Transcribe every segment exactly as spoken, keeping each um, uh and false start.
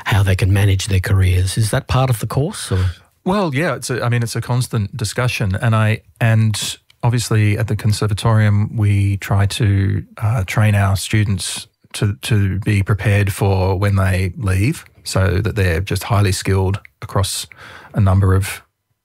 how they can manage their careers. Is that part of the course? Or? Well, yeah. It's a, I mean, it's a constant discussion, and I and obviously at the Conservatorium we try to uh, train our students to to be prepared for when they leave, so that they're just highly skilled across a number of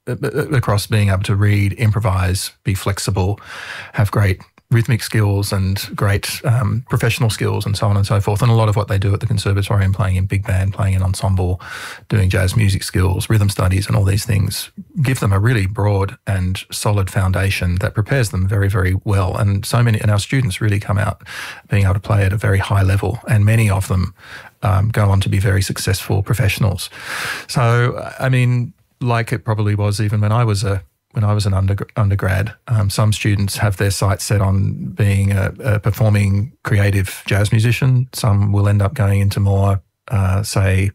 across being able to read, improvise, be flexible, have great rhythmic skills and great um, professional skills and so on and so forth. And a lot of what they do at the Conservatorium, playing in big band, playing in ensemble, doing jazz music skills, rhythm studies and all these things, give them a really broad and solid foundation that prepares them very, very well. And so many, and our students really come out being able to play at a very high level, and many of them um, go on to be very successful professionals. So, I mean, like it probably was even when I was a When I was an under, undergrad, um, some students have their sights set on being a, a performing creative jazz musician. Some will end up going into more, uh, say,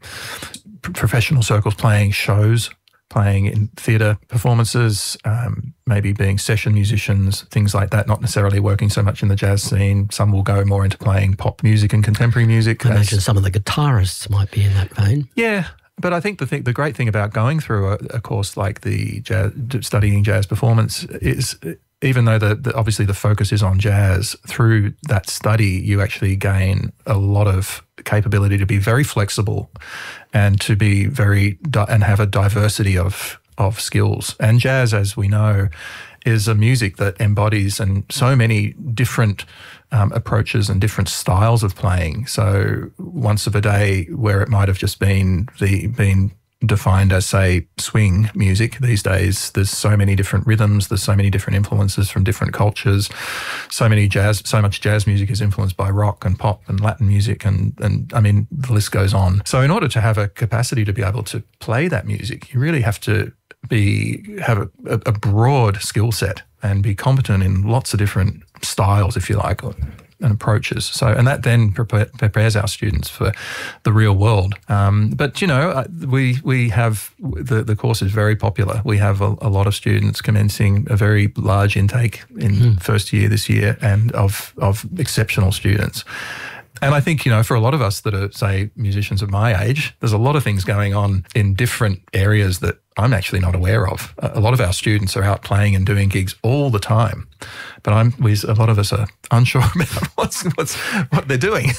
p- professional circles, playing shows, playing in theatre performances, um, maybe being session musicians, things like that, not necessarily working so much in the jazz scene. Some will go more into playing pop music and contemporary music. I imagine some of the guitarists might be in that vein. Yeah. But I think the thing, the great thing about going through a, a course like the jazz, studying jazz performance is, even though the, the obviously the focus is on jazz, through that study you actually gain a lot of capability to be very flexible and to be very and have a diversity of of skills. And jazz, as we know, is a music that embodies and so many different Um, approaches and different styles of playing. So once of a day, where it might have just been the been defined as, say, swing music, these days there's so many different rhythms, there's so many different influences from different cultures, so many jazz, so much jazz music is influenced by rock and pop and Latin music, and and I mean the list goes on. So in order to have a capacity to be able to play that music, you really have to be have a, a broad skill set and be competent in lots of different styles, if you like, or, and approaches. So, and that then prepare, prepares our students for the real world. Um, but you know, we we have the the course is very popular. We have a, a lot of students commencing a very large intake in mm. first year this year, and of of exceptional students. And I think, you know, for a lot of us that are, say, musicians of my age, there's a lot of things going on in different areas that I'm actually not aware of. A lot of our students are out playing and doing gigs all the time, but I'm we, a lot of us are unsure about what's, what's what they're doing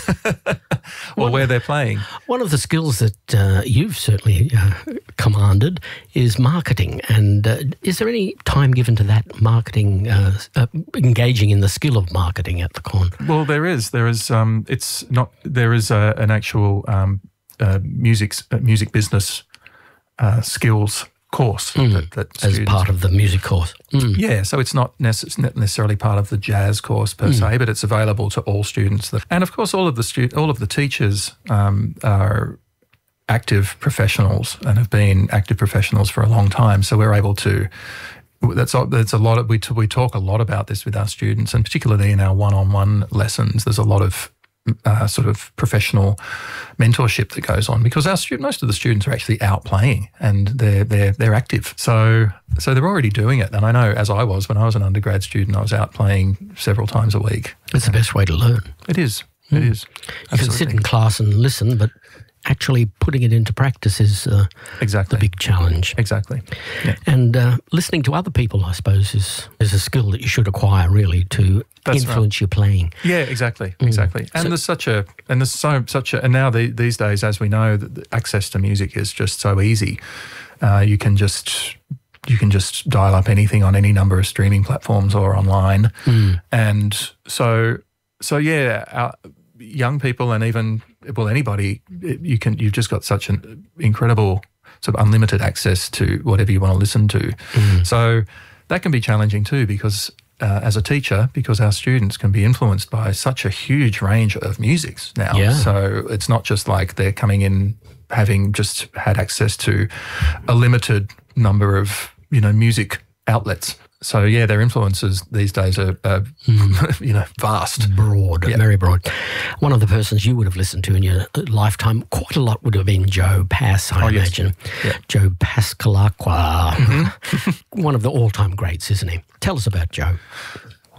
or one, where they're playing. One of the skills that uh, you've certainly uh, commanded is marketing. And uh, is there any time given to that marketing, uh, uh, engaging in the skill of marketing at the Con? Well, there is. There is. Um, it's not. There is a, an actual um, uh, music uh, music business uh, skills course mm, that, that as part of the music course. Mm. Yeah, so it's not, necess- not necessarily part of the jazz course per mm. se, but it's available to all students. That, and of course, all of the stu- all of the teachers um, are active professionals and have been active professionals for a long time. So we're able to. That's that's a lot of we t- we talk a lot about this with our students, and particularly in our one-on-one lessons. There's a lot of Uh, sort of professional mentorship that goes on, because our student, most of the students are actually out playing and they're they're they're active. So so they're already doing it. And I know, as I was when I was an undergrad student, I was out playing several times a week. It's the best way to learn. It is. Mm. It is. You can sit in class and listen, but actually putting it into practice is uh, exactly the big challenge. Exactly. Yeah. And uh, listening to other people, I suppose, is is a skill that you should acquire, really, to That's influence right. your playing. Yeah, exactly, exactly. Mm. And so, there's such a and there's so such a and now the, these days, as we know, that the access to music is just so easy. Uh, you can just you can just dial up anything on any number of streaming platforms or online, mm. and so so yeah, our, young people and even well anybody, you can you've just got such an incredible sort of unlimited access to whatever you want to listen to. Mm. So that can be challenging too, because uh, as a teacher, because our students can be influenced by such a huge range of musics now. Yeah. So it's not just like they're coming in having just had access to a limited number of, you know, music outlets. So yeah, their influences these days are, are mm. you know, vast, broad, yeah. very broad. One of the persons you would have listened to in your lifetime, quite a lot, would have been Joe Pass, I oh, imagine. Yes. Yeah. Joe Pascalaqua, mm-hmm. one of the all-time greats, isn't he? Tell us about Joe.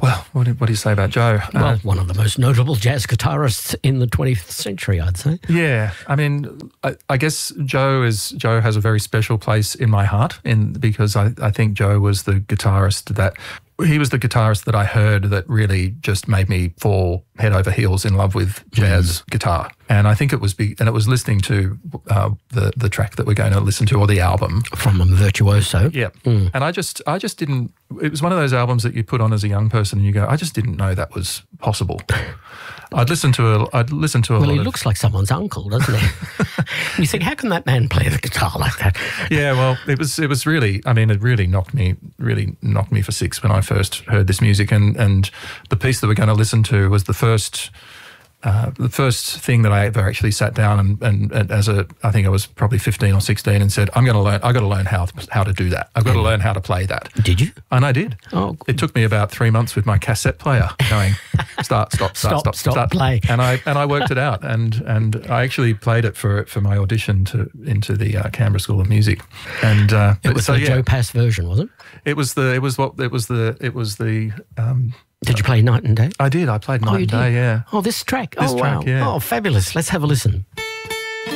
Well, what do, what do you say about Joe? Well, Uh, one of the most notable jazz guitarists in the twentieth century, I'd say. yeah, I mean, I, I guess Joe is Joe has a very special place in my heart, in because I, I think Joe was the guitarist that he was the guitarist that I heard that really just made me fall head over heels in love with jazz mm. guitar. And I think it was be, and it was listening to uh, the the track that we're going to listen to, or the album from a virtuoso. Yeah, mm. and I just I just didn't. It was one of those albums that you put on as a young person and you go, I just didn't know that was possible. I'd listen to a. I'd listen to a. Well, lot he of, looks like someone's uncle, doesn't he? You think, how can that man play the guitar like that? Yeah, well, it was. It was really. I mean, it really knocked me. Really knocked me for six when I first heard this music, and and the piece that we're going to listen to was the first. Uh, the first thing that I ever actually sat down and, and, and as a, I think I was probably fifteen or sixteen, and said, I'm going to learn, I've got to learn how, how to do that. I've got to learn how to play that. Did you? And I did. Oh, it took me about three months with my cassette player going, start, stop, start, stop, stop, stop, start. play. And I, and I worked it out. And, and I actually played it for, for my audition to, into the uh, Canberra School of Music. And, uh, it was so, the yeah, Joe Pass version, was it? It was the, it was what, it was the, it was the, um, Did you play Night and Day? I did. I played Night oh, you and did? Day, yeah. Oh, this track. This oh, track, wow. yeah. Oh, fabulous. Let's have a listen.